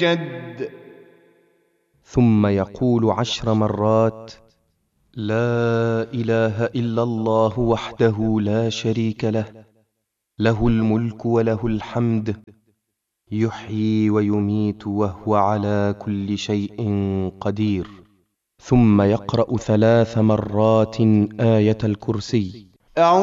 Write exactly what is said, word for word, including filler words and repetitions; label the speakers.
Speaker 1: جد.
Speaker 2: ثم يقول عشر مرات: لا إله إلا الله وحده لا شريك له، له الملك وله الحمد، يحيي ويميت وهو على كل شيء قدير. ثم يقرأ ثلاث مرات آية الكرسي.